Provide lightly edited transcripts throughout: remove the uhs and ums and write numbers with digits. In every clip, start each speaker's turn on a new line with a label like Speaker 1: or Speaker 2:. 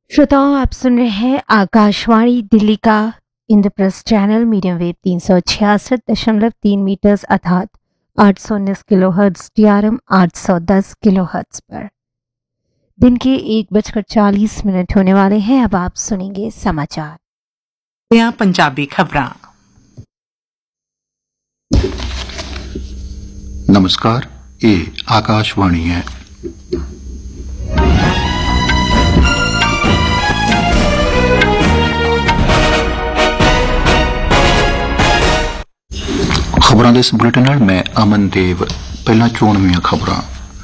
Speaker 1: श्रोताओं, आप सुन रहे हैं आकाशवाणी दिल्ली का Indraprastha channel medium wave 366.3 metres अर्थात 819 किलोहर्ट्ज DRM 810 किलोहर्ट्ज पर। दिन के 1:40 होने वाले हैं। अब आप सुनेंगे समाचार।
Speaker 2: पंजाबी खबरां।
Speaker 3: नमस्कार, ये आकाशवाणी है। खबरों के इस बुलेटिन नाल मैं अमन देव। पहला चोणवीं खबरां।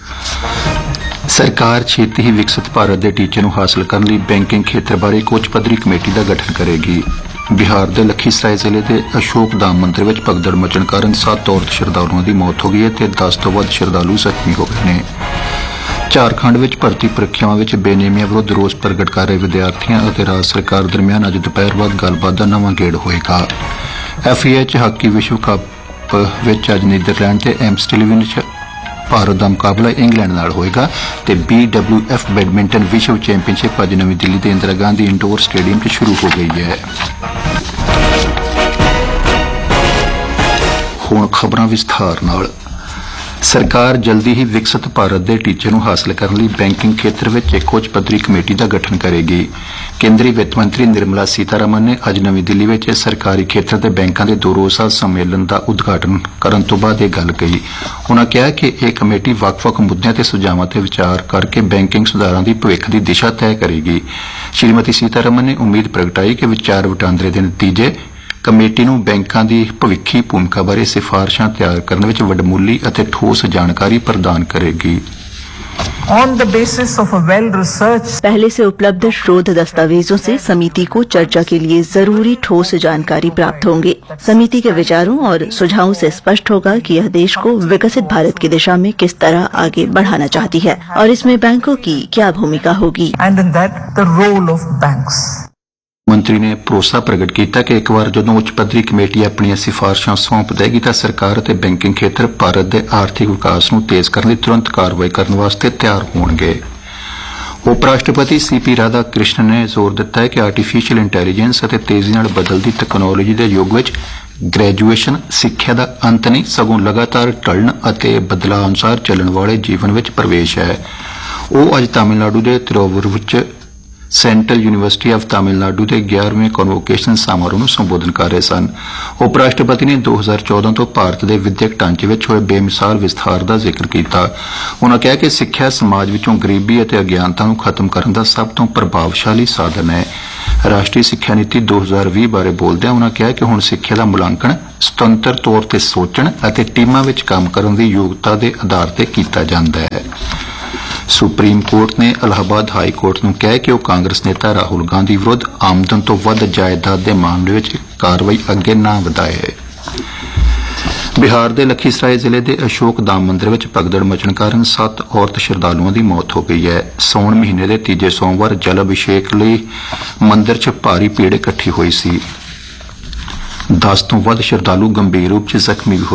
Speaker 3: सरकार छेती ही विकसित भारत के टीचे नूं हासिल करने लई बैंकिंग खेत्र बारे एक उच्च पद्धरी कमेटी का गठन करेगी। बिहार के लखीसराय जिले के अशोक धाम मंदिर में भगदड़ मचण कारण 7 औरत श्रद्धालुओं की मौत हो गई है ते 10 तो वध श्रद्धालु जख्मी हो गए हैं। झारखंड में भर्ती परीक्षावां विच बेनियमियां विरुद्ध रोस प्रगट कर रहे विद्यार्थियों और राज्य सरकार दरमियान अज दोपहर बाद गलबात का नवां गेड़ होएगा। FIH हाकी विश्व कप विच अज नीदरलैंड ते एम्स्टरडैम भारत का मुकाबला इंग्लैंड नाल होएगा ते BWF बैडमिंटन विश्व चैंपीयनशिप अज नवी दिल्ली के इंदिरा गांधी इंडोर स्टेडियम च शुरू हो गई है। हुण खबरां विस्तार नाल। सरकार जल्दी ही विकसित भारत के टीचे नूं हासिल करने लई बैंकिंग खेत्र में एक उच्च पद्धरी कमेटी का गठन करेगी। केंद्रीय वित्त मंत्री निर्मला सीतारमण ने अज नवी दिल्ली में सरकारी खेत्र के बैंकों के 2 रोज़ा सम्मेलन का उद्घाटन करने तो बाद यह गल कही। उन्होंने कहा कि यह कमेटी वक्-वक् मुद्दों ते सुझावों ते विचार करके बैंकिंग सुधारों की भविष्य की दिशा तय करेगी। श्रीमती सीतारमण ने उम्मीद प्रगटाई कि विचार वटांदरे के नतीजे कमेटी नूं बैंकों की भविखी भूमिका बारे सिफारिशां तैयार करने में वडमूली और ठोस जानकारी प्रदान करेगी।
Speaker 4: पहले से उपलब्ध शोध दस्तावेजों से समिति को चर्चा के लिए जरूरी ठोस जानकारी प्राप्त होंगे। समिति के विचारों और सुझावों से स्पष्ट होगा कि यह देश को विकसित भारत की दिशा में किस तरह आगे बढ़ाना चाहती है और इसमें बैंकों की क्या भूमिका होगी।
Speaker 3: मंत्री ने भरोसा प्रगट किया कि एक बार जो उच्च पद्धरी कमेटी अपनी सिफारिशां सौंप देगी तो सरकार और बैंकिंग खेत्र भारत के आर्थिक विकास को तेज करने तुरंत कार्रवाई करने वास्ते तैयार होंगे। उपराष्ट्रपति CP राधाकृष्णन ने जोर दिता है कि आर्टिफिशियल इंटैलीजेंस और तेजी नाल बदलती तकनोलोजी के युग में ग्रैजुएशन सिक्ख्या का अंत नहीं सगों लगातार ढलण और बदलाव अनुसार चलने वाले जीवन में प्रवेश है। वो अज तमिलनाडु के Tiruvarur central university of Tamil Nadu के 11वें कन्वोकेशन समारोह में संबोधन कर रहे सन। उपराष्ट्रपति ने 2014 तो भारत के विद्यक ढांचे में होए बेमिसाल विस्तार का जिक्र किया। उन्होंने कहा कि सिक्ख्या समाज विचों गरीबी और अज्ञानता को खत्म करने का सब तो प्रभावशाली साधन है। राष्ट्रीय सिक्ख्या नीति 2020 बारे बोलदे उन्होंने कहा कि हुण सिक्ख्या का मुलांकन सुतंत्र तौर पर सोचण और टीमां विच काम करने की योग्यता के आधार पर किया जाता है। सुप्रीम कोर्ट ने इलाहाबाद हाई कोर्ट नूं कहा कि वह कांग्रेस नेता राहुल गांधी विरुद्ध आमदन तो वध जायदाद के मामले में कार्रवाई अगे न वधाए। बिहार के लखीसराय जिले के अशोक धाम मंदिर में भगदड़ मचण कारण 7 औरत श्रद्धालुओं की मौत हो गई है। सौण महीने के तीजे सोमवार जल अभिषेक लई मंदिर च भारी भीड़ इकट्ठी हुई सी। 10 तो वध श्रद्धालु गंभीर रूप से जख्मी भी होए।